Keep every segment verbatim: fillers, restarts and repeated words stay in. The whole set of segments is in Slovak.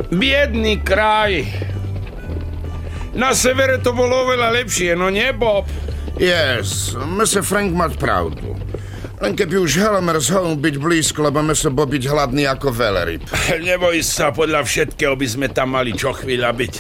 Biedný kraj. Na severe to bolo oveľa lepšie, no nie, Bob? Yes, mister Frank mať pravdu. Len keby už Helmer's Home byť blízko, lebo my sa bo byť hladný ako veleryb. Neboj sa, podľa všetkého by sme tam mali čo chvíľa byť.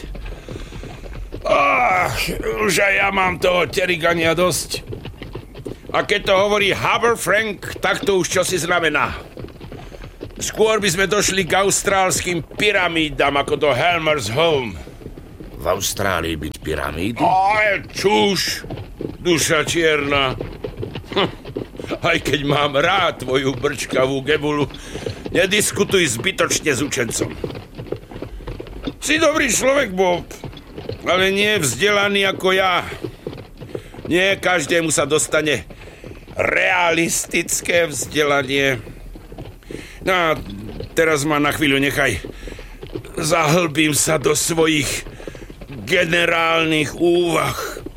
Oh, už aj ja mám toho terigania dosť. A keď to hovorí Haber Frank, tak to už čosi znamená. Skôr by sme došli k austrálskym pyramídam ako do Helmer's Home. V Austrálii byť pyramídy? Aj, čuž, duša čierna. Hm. Aj keď mám rád tvoju brčkavú gebulu, nediskutuj zbytočne s učencom. Si dobrý človek, Bob, ale nie vzdelaný ako ja. Nie každému sa dostane realistické vzdelanie. No a teraz ma na chvíľu nechaj. Zahlbím sa do svojich generálnych úvah.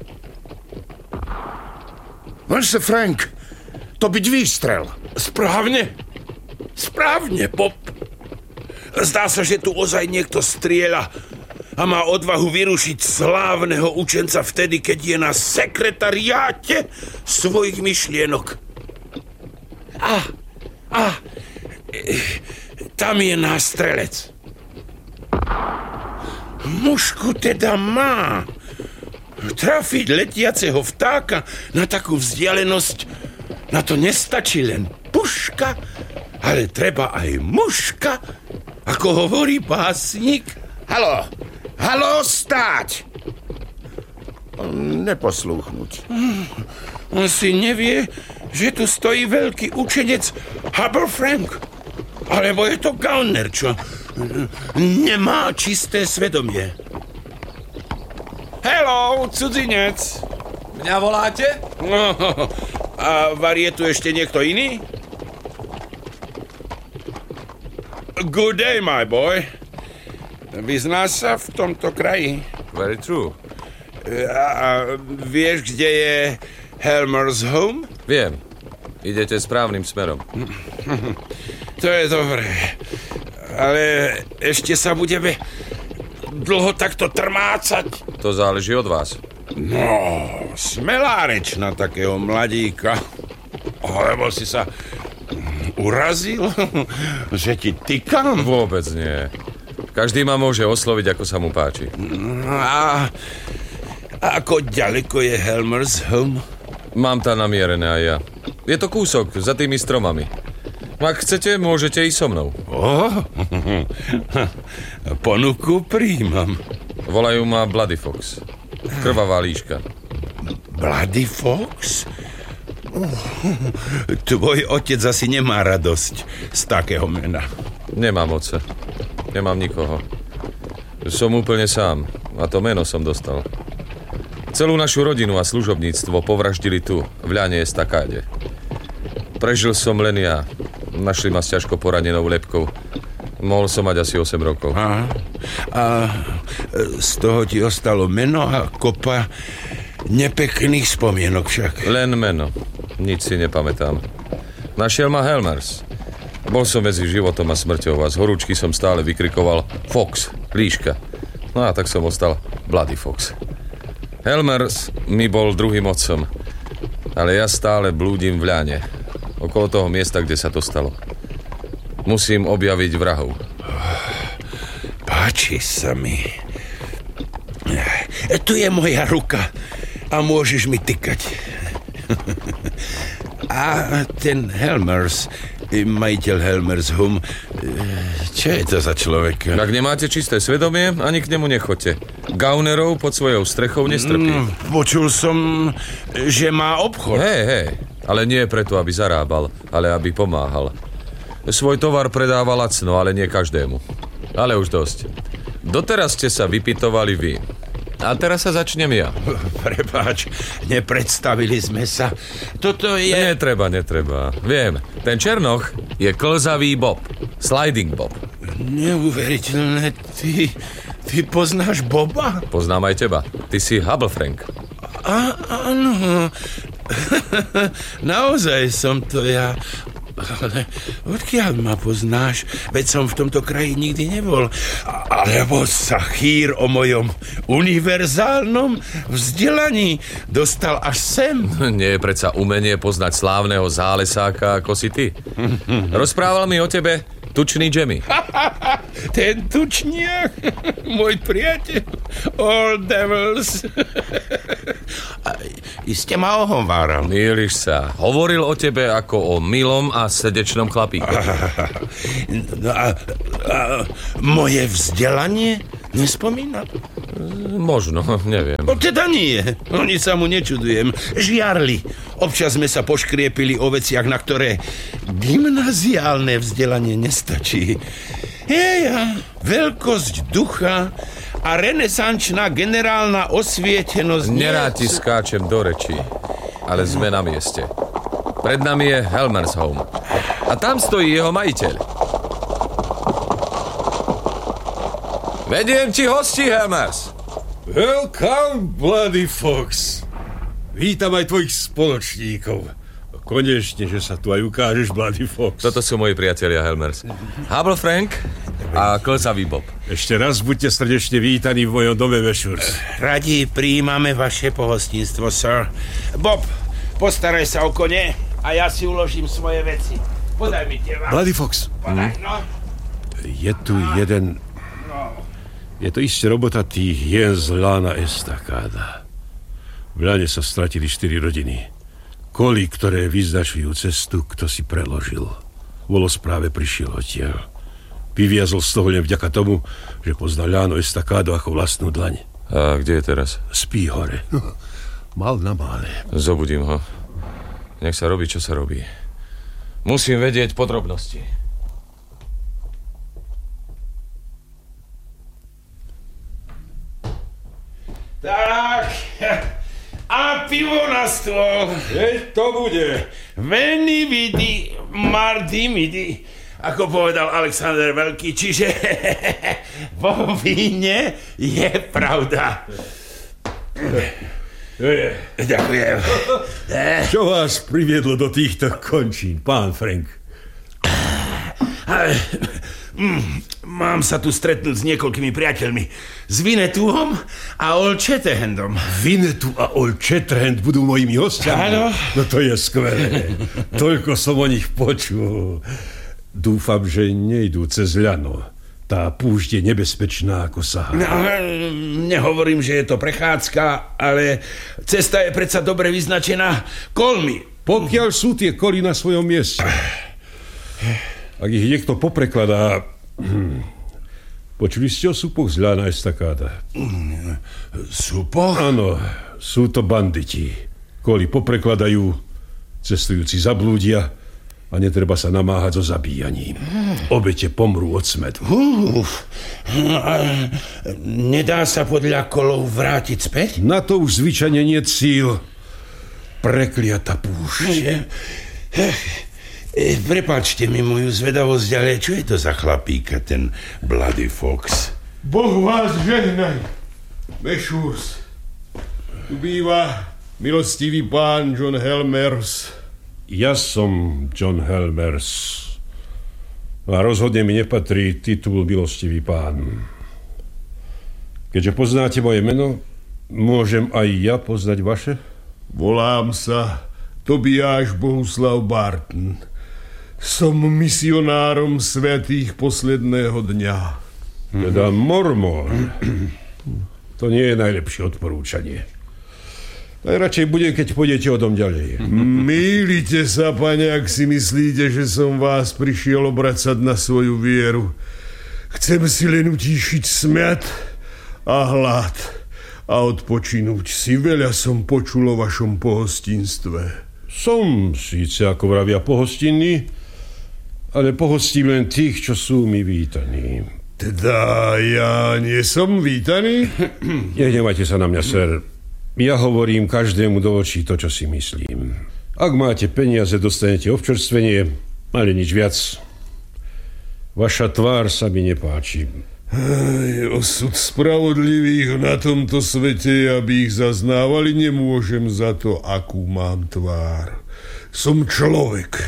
mister Frank, to byť výstrel. Správne. Správne, Bob. Zdá sa, že tu ozaj niekto strieľa a má odvahu vyrušiť slávneho učenca vtedy, keď je na sekretariáte svojich myšlienok. A, a, tam je nástrelec. Mušku teda má. Trafiť letiaceho vtáka na takú vzdialenosť, na to nestačí len puška, ale treba aj muška, ako hovorí básnik. Haló, haló, stáť! Neposlúchnuť. On si nevie, že tu stojí veľký učenec Haber Frank. Alebo je to gauner, čo nemá čisté svedomie. Hello, cudzinec. Mňa voláte? No, a varí tu ešte niekto iný? Good day, my boy. Vyznáš sa v tomto kraji? Very true. A, a vieš, kde je Helmer's Home? Viem. Idete správnym smerom. To je dobré. Ale ešte sa budeme dlho takto trmácať. To záleží od vás. No, smelá reč na takého mladíka. Alebo si sa urazil, že ti tykam? Vôbec nie. Každý ma môže osloviť, ako sa mu páči. A, a ako ďaleko je Helmer's Home? Mám tam namierené aj ja. Je to kúsok za tými stromami. Ak chcete, môžete ísť so mnou. Oh, ponuku príjmam. Volajú ma Bloody Fox. Krvavá líška. Bloody Fox? Oh, tvoj otec asi nemá radosť z takého mena. Nemám otca. Nemám nikoho. Som úplne sám. A to meno som dostal. Celú našu rodinu a služobníctvo povraždili tu, v Ľane Estakáde. Prežil som len ja. Našli ma s ťažko poranenou lebkou. Mohol som mať asi osem rokov. Aha. A z toho ti ostalo meno a kopa nepekných spomienok však. Len meno. Nič si nepamätám. Našiel ma Helmers. Bol som medzi životom a smrťou a z horúčky som stále vykrikoval Fox, líška. No a tak som ostal Bloody Fox. Helmers mi bol druhým otcom, ale ja stále blúdim v Ľane, okolo toho miesta, kde sa to stalo. Musím objaviť vrahov. Páči sa mi. Tu je moja ruka a môžeš mi tykať. A ten Helmers, majiteľ Helmer's Home, čo je to za človek? Ak nemáte čisté svedomie, ani k nemu nechoďte. Gaunerov pod svojou strechou nestrpí. Mm, počul som, že má obchod. Hej, hej, ale nie preto, aby zarábal, ale aby pomáhal. Svoj tovar predáva lacno, ale nie každému. Ale už dosť. Doteraz ste sa vypytovali vy. A teraz sa začnem ja. Prepáč, nepredstavili sme sa. Toto je... Netreba, netreba. Viem, ten Černoch je klzavý Bob. Sliding Bob. Neuveriteľné, ty... Ty poznáš Boba? Poznám aj teba. Ty si Hubble Frank. Á, áno. Naozaj som to ja. Ale odkiaľ ma poznáš? Veď som v tomto kraji nikdy nebol. Alebo sa chýr o mojom univerzálnom vzdelaní dostal až sem? Nie je predsa umenie poznať slávneho zálesáka ako si ty. Rozprával mi o tebe tučný Jemmy. Ten tučniak, môj priateľ, all devils. Iste ma ohováral. Mýliš sa. Hovoril o tebe ako o milom a srdečnom chlapíku. No a, a moje vzdelanie nespomína? Možno, neviem. No teda nie. Oni sa mu nečudujem. Žiarli. Občas sme sa poškriepili o veciach, na ktoré gymnaziálne vzdelanie nestačí. Jeja, veľkosť ducha a renesančná generálna osvietenosť... Nerád ti skáčem do rečí, ale sme na mieste. Pred nami je Helmer's Home. A tam stojí jeho majiteľ. Vediem ti hosti, Helmers. Welcome, Bloody Fox. Vítam aj tvojich spoločníkov. Konečne, že sa tu aj ukážeš, Bloody Fox. Toto sú moji priatelia, Helmers. Hubble Frank a Klzavý Bob. Ešte raz buďte srdečne vítaní v mojom dome, Vešurs. Radi prijímame vaše pohostinstvo, sir. Bob, postaraj sa o kone a ja si uložím svoje veci. Podaj mi tie vás. Bloody Fox. Podaj, no. Je tu jeden... Je to isté robota tých hien z Lana Estakáda. V Lane sa stratili štyri rodiny. Koli, ktoré vyznačujú cestu, kto si preložil. Volos práve prišiel odtiaľ. Vyviazol z toho len vďaka tomu, že poznal Lano Estakádo ako vlastnú dlaň. A kde je teraz? Spí hore. Mal na mále. Zobudím ho. Nech sa robí, čo sa robí. Musím vedieť podrobnosti. Tak, a pivo na stôl. Veď to bude. Veni vidi, mardi midi, ako povedal Alexander Veľký, čiže vo víne je pravda. Ďakujem. Čo vás priviedlo do týchto končín, pán Frank? Mám sa tu stretnúť s niekoľkými priateľmi. S Vinetuom a Old Shatterhandom. Vinetu a Old Shatterhand budú mojimi hostiami? Áno. No to je skvelé. Toľko som o nich počul. Dúfam, že nejdú cez ľano. Tá púšť je nebezpečná ako Sahara. No, nehovorím, že je to prechádzka, ale cesta je predsa dobre vyznačená kolmi. Pokiaľ sú tie koly na svojom mieste. Ak ich niekto poprekladá... Počuli ste o súpoch z Lana Estakáda? Súpoch? Áno, sú to banditi. Koly poprekladajú, cestujúci zablúdia a netreba sa namáhať so zabíjaním. Obete pomrú od smedu. Uf, nedá sa podľa kolov vrátiť späť? Na to už zvyčajne nie cíl. Prekliata púšť. E, prepáčte mi moju zvedavosť, ale čo je to za chlapíka, ten Bloody Fox? Boh vás žehnaj, Vešurs. Tu býva milostivý pán John Helmers. Ja som John Helmers. A rozhodne mi nepatrí titul milostivý pán. Keďže poznáte moje meno, môžem aj ja poznať vaše? Volám sa Tobiáš Bohuslav Barton. Som misionárom svätých posledného dňa. Teda mormón. To nie je najlepšie odporúčanie. Najradšej bude, keď pôjdete o dom ďalej. Mýlite sa, pane, ak si myslíte, že som vás prišiel obracať na svoju vieru. Chcem si len utíšiť smiat a hlad a odpočinúť si. Veľa som počul o vašom pohostinstve. Som síce, ako vravia, pohostinný, ale pohostím len tých, čo sú mi vítaní. Teda ja nie som vítaný? Nehnevajte sa na mňa, ser. Ja hovorím každému do očí to, čo si myslím. Ak máte peniaze, dostanete občerstvenie, ale nič viac. Vaša tvár sa mi nepáči. Aj, osud spravodlivých na tomto svete, aby ich zaznávali, nemôžem za to, akú mám tvár. Som človek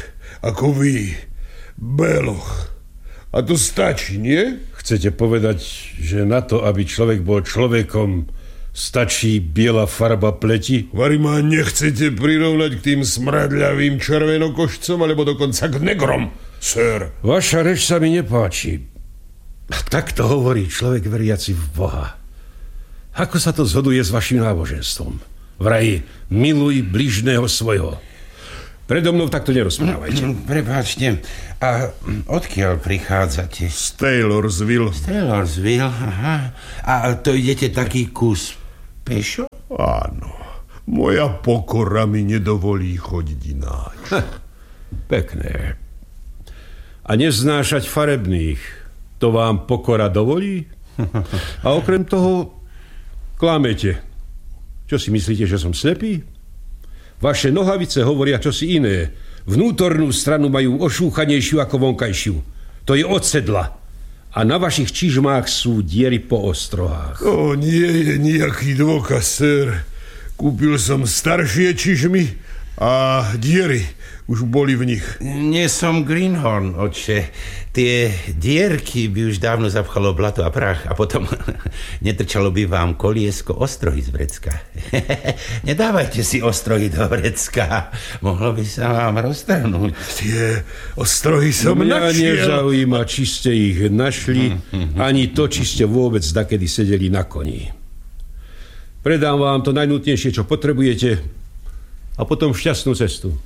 ako vy, beloch. A to stačí, nie? Chcete povedať, že na to, aby človek bol človekom, stačí biela farba pleti? Vari ma nechcete prirovnať k tým smradľavým červenokošcom, alebo dokonca k negrom, sir? Vaša reč sa mi nepáči. A tak to hovorí človek veriaci v Boha. Ako sa to zhoduje s vašim náboženstvom? Vraj, miluj bližného svojho. Predo mnou takto nerozprávajte. Prepáčte, a odkiaľ prichádzate? Z Taylorsville. Z Taylorsville, aha. A to idete taký kus pešo? Áno. Moja pokora mi nedovolí chodiť ináč. Ha, pekné. A neznášať farebných, to vám pokora dovolí? A okrem toho, klamete. Čo si myslíte, že som slepý? Vaše nohavice hovoria čosi iné. Vnútornú stranu majú ošúchanejšiu ako vonkajšiu. To je od sedla. A na vašich čižmách sú diery po ostrohách. To nie je nejaký dôkaz, sir. Kúpil som staršie čižmy a diery už boli v nich. Nie som Greenhorn, otče. Tie dierky by už dávno zapchalo blato a prach a potom netrčalo by vám koliesko ostrohy z vrecka. Nedávajte si ostrohy do vrecka. Mohlo by sa vám roztrhnúť. Tie ostrohy som Mňa našiel. nezaujíma, či ste ich našli, ani to, či ste vôbec dakedy sedeli na koni. Predám vám to najnutnejšie, čo potrebujete, a potom šťastnú cestu.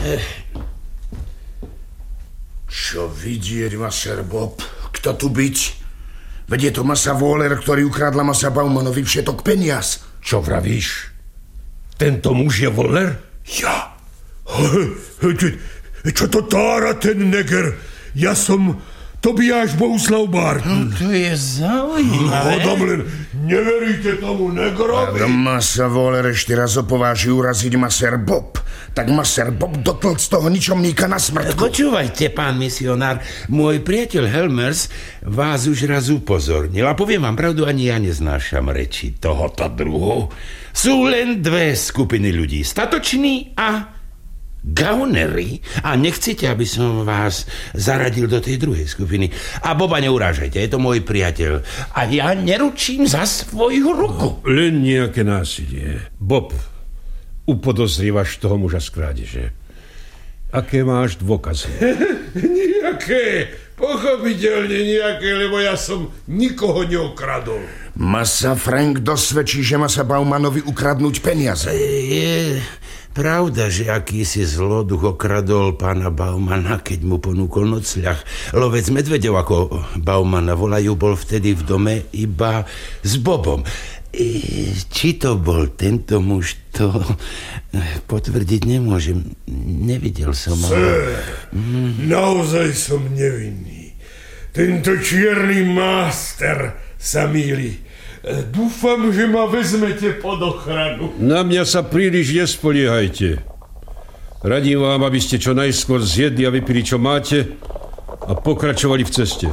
Čo vidieť, Maser Bob? Kto tu byť? Veď je to Masa Waller, ktorý ukradla Masa Baumanovi všetok peniaz. Čo vravíš? Tento muž je Waller? Ja? Čo to tára ten neger? Ja som Tobiáš Bohuslav Bart. No, to je zaujímavé. Hodom len neveríte tomu negrovi? Ak Masa Waller ešte raz opováži uraziť Maser Bob, tak Maser Bob dotlc z toho ničomníka na smrtku. Počúvajte, pán misionár, môj priateľ Helmers vás už raz upozornil a poviem vám pravdu, ani ja neznášam reči tohoto druhu. Sú len dve skupiny ľudí, statoční a gaunery, a nechcete, aby som vás zaradil do tej druhej skupiny. A Boba neurážajte, je to môj priateľ a ja neručím za svoju ruku. Len nejaké násilie. Bob, upodozrievaš toho muža z krádeže. Aké máš dôkazy? Nijaké, pochopiteľne nijaké, lebo ja som nikoho neokradol. Masa Frank dosvedčí, že Masa Baumanovi ukradnúť peniaze. Je pravda, že akýsi zloduch okradol pána Baumana, keď mu ponúkol nocľah. Lovec medveďov, ako Baumana volajú, bol vtedy v dome iba s Bobom. Či to bol tento muž, to potvrdiť nemôžem. Nevidel som ho. Sir, mm. naozaj som nevinný. Tento čierny máster sa mýli. Dúfam, že ma vezmete pod ochranu. Na mňa sa príliš nespoliehajte. Radím vám, aby ste čo najskôr zjedli a vypili, čo máte, a pokračovali v ceste.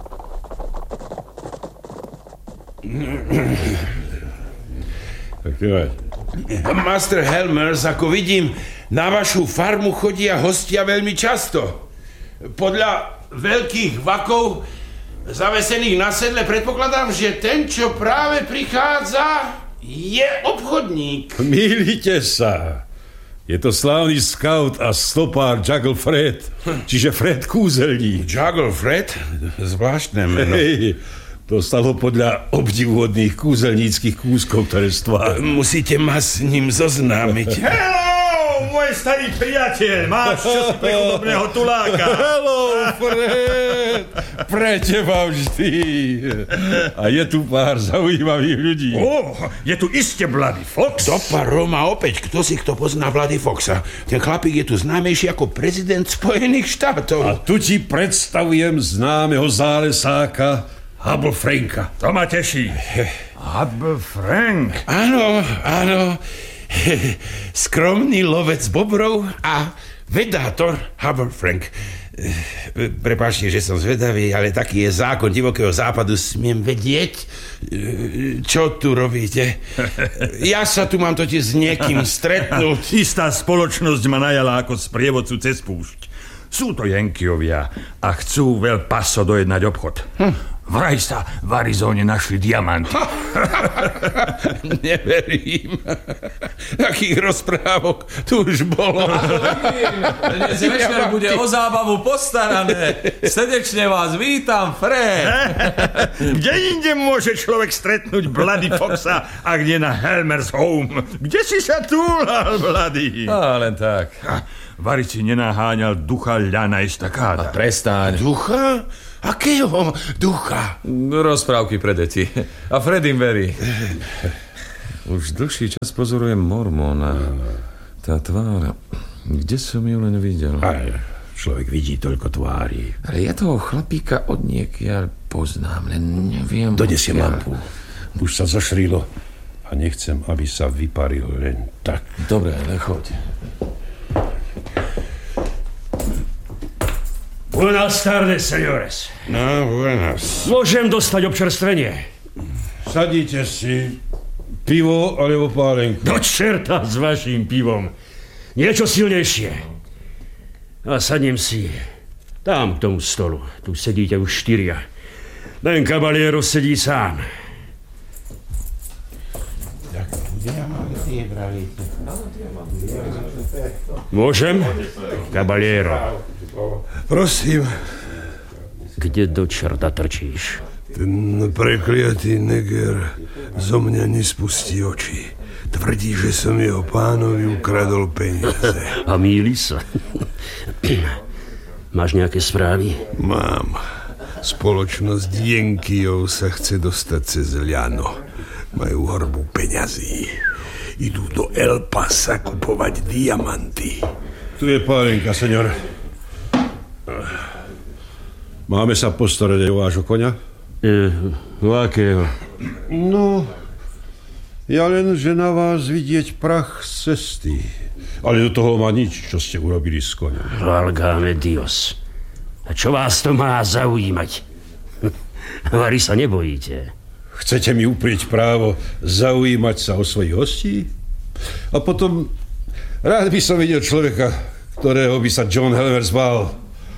Master Helmers, ako vidím, na vašu farmu chodia hostia veľmi často. Podľa veľkých vakov zavesených na sedle predpokladám, že ten, čo práve prichádza, je obchodník. Mýlite sa. Je to slávny scout a stopár Juggle Fred, čiže Fred Kúzelník. Juggle Fred? Zvláštne meno. Hej, dostal ho podľa obdivuhodných kúzelníckých kúskov, ktoré stvár. Musíte ma s ním zoznámiť. Hello, môj starý priateľ, máš čosi pre chudobného tuláka. Hello, Fred, pre teba vždy. A je tu pár zaujímavých ľudí. Oh, je tu iste Bloody Fox. Dopa Roma opäť, kto si kto pozná Bloody Foxa. Ten chlapík je tu známejší ako prezident Spojených štátov. A tu ti predstavujem známeho zálesáka Hubble Franka. To ma teší. Hubble Frank. Áno, áno. Skromný lovec bobrov a vedátor Hubble Frank. Prepáčte, že som zvedavý, ale taký je zákon divokého západu. Smiem vedieť, čo tu robíte. Ja sa tu mám totiž s niekým stretnúť. Istá spoločnosť ma najala ako sprievodcu cez púšť. Sú to Jenkiovia a chcú veľ paso dojednať obchod. Hm. Vraj sa v Arizóne našli diamanty. Neverím. Takých rozprávok tu už bolo. Dnes večer bude o zábavu postarané. Srdečne vás vítam, Fred. Kde inde môže človek stretnúť Bloody Foxa, ak nie na Helmer's Home? Kde si sa túlal, Bloody? Á, len tak. Vari si nenaháňal ducha Ľana Estakáda. Prestaň. Ducha? Akého ducha? Rozprávky pre deti. A Fred im verí. Už dlhší čas pozorujem Mormona. Tá tvár. Kde som ju len videl? Aj, človek vidí toľko tvári. Ale ja toho chlapíka od niekiaľ poznám, len neviem... Donesie odkiaľ. lampu. Už sa zašrilo a nechcem, aby sa vyparil len tak. Dobre, ale choď. Buenas tardes, señores. No, buenas. Môžem dostať občerstvenie? Sadíte si pivo alebo pálenku. Do čerta s vaším pivom. Niečo silnejšie. A sadnem si tam k tomu stolu. Tu sedíte už štyria. Ten kabaliero sedí sám. Môžem? Kabaliero. Prosím, Kde do čerta trčíš? ten prekliatý neger zo mňa nespustí oči. Tvrdí, že som jeho pánovi ukradol peniaze. A mýli sa. Máš nejaké správy? Mám. Spoločnosť Jenkijov sa chce dostať cez Ľano. Majú horbu peňazí. Idú do El Pasa kupovať diamanty. Tu je pálenka, seňor. Máme sa postarať aj o vášho koňa? E, o akého? No, ja len, že na vás vidieť prach z cesty. Ale do toho má nič, čo ste urobili s koňom. Valgáme Dios. A čo vás to má zaujímať? Vari sa nebojíte. Chcete mi uprieť právo zaujímať sa o svojich hostí? A potom rád by som videl človeka, ktorého by sa John Helmers bál.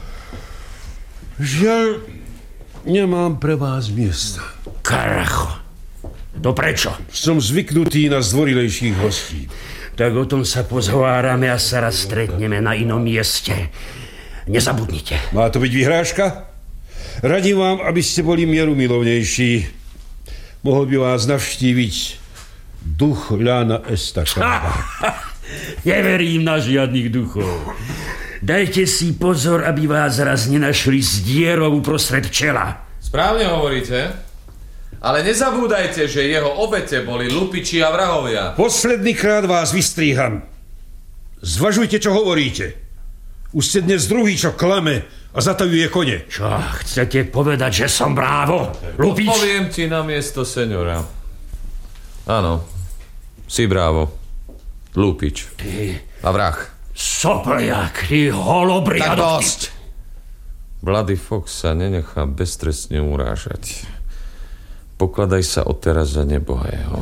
Žiaľ, nemám pre vás miesta. Karacho. To prečo? Som zvyknutý na zdvorilejších hostí. Tak o tom sa pozhovárame a sa raz stretneme na inom mieste. Nezabudnite. Má to byť vyhrážka? Radím vám, aby ste boli mierumilovnejší. Mohol by vás navštíviť duch Ľana Estakáda. Neverím na žiadnych duchov. Dajte si pozor, aby vás raz nenašli s dierou uprostred čela. Správne hovoríte, ale nezabúdajte, že jeho obete boli lupiči a vrahovia. Posledný krát vás vystríham. Zvažujte, čo hovoríte. Už ste dnes druhý, čo klame a zatajuje kone. Čo, chcete povedať, že som brávo? Lupič? Poviem ti na miesto seňora. Áno, si brávo. Lupič. Ty A vrah. sopliak, ty holobriadok. Tak dosť. Bloody Fox sa nenechá beztrestne urážať. Pokladaj sa odteraz za nebohého.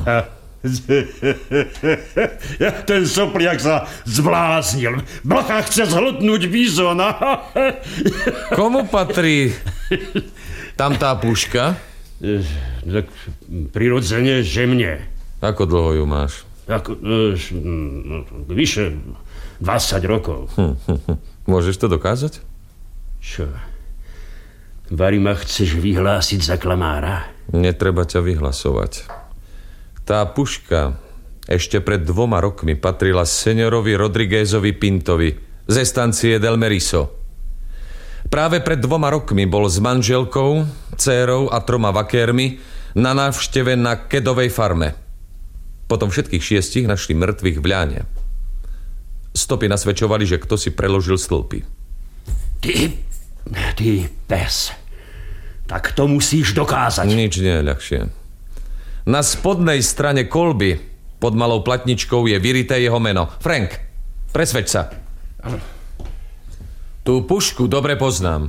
Ten sopliak sa zbláznil. Blacha chce zhltnúť bizona. Komu patrí tam tá puška? Tak prirodzene, že mne. Ako dlho ju máš? Ako, e, š, no, vyše dvadsať rokov. Hm, hm, hm. Môžeš to dokázať? Čo? Vari ma chceš vyhlásiť za klamára? Netreba ťa vyhlasovať. Tá puška ešte pred dvoma rokmi patrila seňorovi Rodriguezovi Pintovi ze stancie Del Meriso. Práve pred dvoma rokmi bol s manželkou, dcérou a troma vakérmi na návšteve na Kedovej farme. Potom všetkých šiestich našli mŕtvych v Ľane. Stopy nasvedčovali, že kto si preložil stĺpy. Ty, ty pes. Tak to musíš dokázať. Nič nie je ľahšie. Na spodnej strane kolby pod malou platničkou je vyrité jeho meno. Frank, presvedč sa. Tú pušku dobre poznám.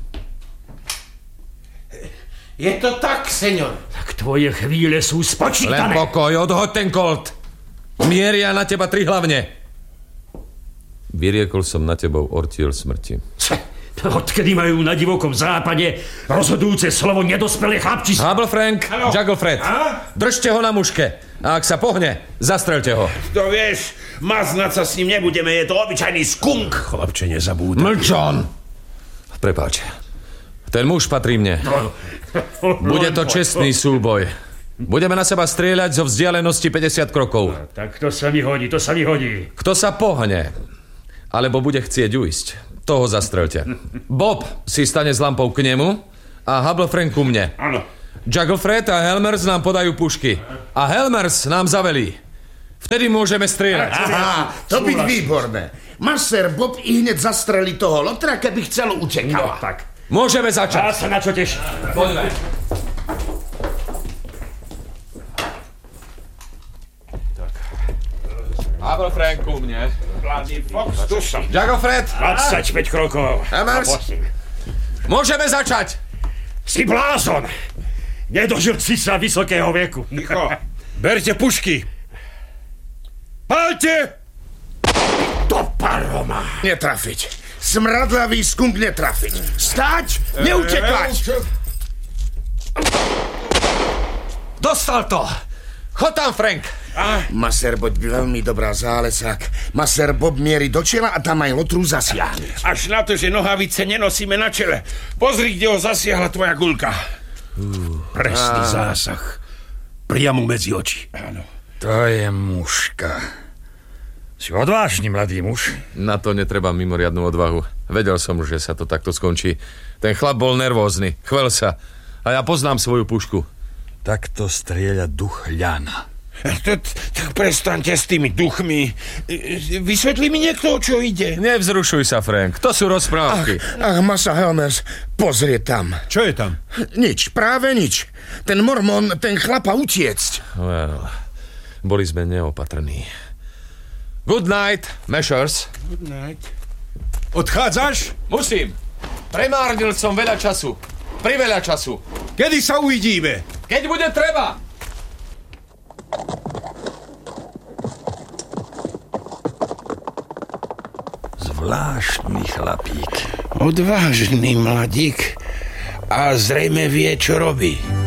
Je to tak, seňor. Tak tvoje chvíle sú Len spočítané. pokoj, odhoď ten kolt. Mieria na teba tri hlavne. Vyriekol som na tebou ortiel smrti. Odkedy majú na divokom západe rozhodujúce slovo nedospelé chlapči? Hubble Frank, Juggle Fred, držte ho na muške. A ak sa pohne, zastrelte ho. To vieš, maznať sa s ním nebudeme, je to obyčajný skunk. Chlapče, nezabúdaj. Mlčon! Prepáč. Ten muž patrí mne. Bude to čestný súboj. Budeme na seba strieľať zo vzdialenosti päťdesiat krokov. Tak to sa mi hodí, to sa mi hodí. Kto sa pohne, alebo bude chcieť uísť, toho zastrelte. Bob si stane s lampou k nemu a Hubble Frank ku mne. Áno. Juggle Fred a Helmers nám podajú pušky. A Helmers nám zavelí. Vtedy môžeme strieľať. Aha, to byť výborné. Maser Bob i hneď zastrelí toho lotra, keby chcel utekať. No, tak. Môžeme Ja začať. sa na čo teším. Poďme. Hubble Frank ku mne. Bloody Fox, tu som. Juggle Fred, dvadsaťpäť krokov. Helmers, môžeme začať. Si blázon. Nedožil si sa vysokého veku. Ticho. Berte pušky. Pálte! Do paroma. Netrafiť. Smradlavý skunk netrafiť. Stáť, neutekať. Dostal to. Chod tam, Frank. Maser Bob by veľmi dobrá zálesák. Maser Bob mierí do čela a tam aj lotru zasiahne. Až na to, že nohavice nenosíme na čele. Pozri, kde ho zasiahla tvoja guľka. Presný zásah. Priamo medzi oči. Áno. To je mužka. Si odvážny, mladý muž. Na to netreba mimoriadnu odvahu. Vedel som, že sa to takto skončí. Ten chlap bol nervózny, chvel sa. A ja poznám svoju pušku. Takto strieľa duch ľana. Tak prestaňte s tými duchmi. Vysvetlí mi niekto, o čo ide. Nevzrušuj sa, Frank. To sú rozprávky. Ach, masa Helmers, pozrie tam. Čo je tam? Nič, práve nič. Ten mormon, ten chlapa utiecť. Well, boli sme neopatrní. Good night, Meshers. Good night. Odchádzaš? Musím. Premárnil som veľa času. Priveľa času. Kedy sa uvidíme? Keď bude treba. Zvláštny chlapík. Odvážny mladík a zrejme vie, čo robí.